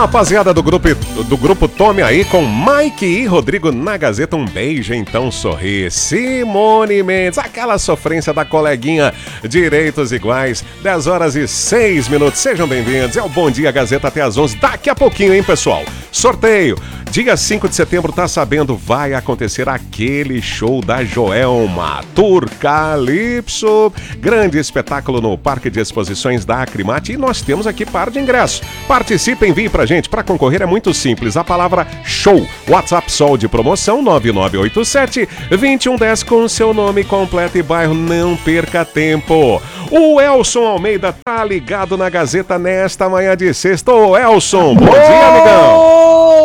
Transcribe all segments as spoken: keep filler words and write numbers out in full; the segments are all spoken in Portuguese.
Rapaziada do grupo, do grupo Tome aí com Mike e Rodrigo na Gazeta. Um beijo, então sorri. Simone Mendes, aquela sofrência da coleguinha. Direitos iguais, dez horas e seis minutos. Sejam bem-vindos. É o Bom Dia Gazeta até às onze. Daqui a pouquinho, hein, pessoal? Sorteio. Dia cinco de setembro, tá sabendo, vai acontecer aquele show da Joelma. Tour Calypso. Grande espetáculo no Parque de Exposições da Acrimate. E nós temos aqui par de ingressos. Participe, envie pra gente. Pra concorrer é muito simples. A palavra show. WhatsApp Sol de promoção nove nove oito sete, dois um um zero com seu nome completo e bairro. Não perca tempo. O Elson Almeida tá ligado na Gazeta nesta manhã de sexta. Ô, Elson, bom dia, amigão.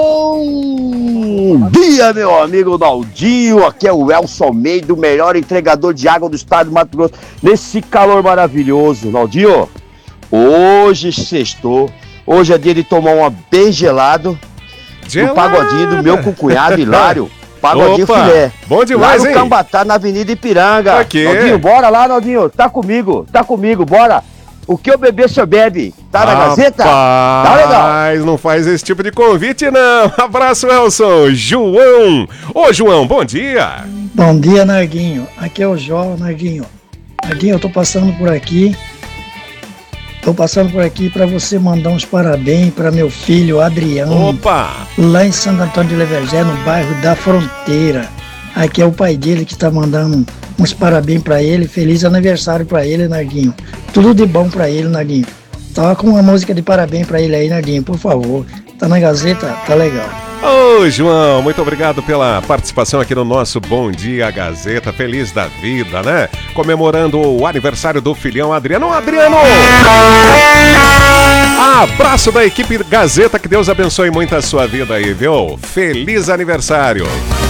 Bom dia, meu amigo Naldinho. Aqui é o Elson Almeida, o melhor entregador de água do estado do Mato Grosso. Nesse calor maravilhoso, Naldinho. Hoje sextou. Hoje é dia de tomar uma bem gelado. No pagodinho do meu cunhado Hilário. Pagodinho Opa, filé. Bom demais, lá no hein? Cambatá, na Avenida Ipiranga. Aqui. Naldinho, bora lá, Naldinho. Tá comigo, tá comigo, bora. O que eu beber, o senhor bebe. Tá na Gazeta? Tá legal. Mas não faz esse tipo de convite, não. Abraço, Elson. João. Ô, João, bom dia. Bom dia, Narguinho. Aqui é o João, Narguinho. Narguinho, eu tô passando por aqui. Tô passando por aqui para você mandar uns parabéns para meu filho Adriano. Opa! Lá em Santo Antônio de Levergé, no bairro da Fronteira. Aqui é o pai dele que está mandando uns parabéns para ele. Feliz aniversário para ele, Narguinho. Tudo de bom para ele, Narguinho. Toca uma música de parabéns para ele aí, Narguinho, por favor. Tá na Gazeta? Tá legal. Ô, João, muito obrigado pela participação aqui no nosso Bom Dia Gazeta. Feliz da vida, né? Comemorando o aniversário do filhão Adriano. Adriano! Abraço da equipe Gazeta, que Deus abençoe muito a sua vida aí, viu? Feliz aniversário!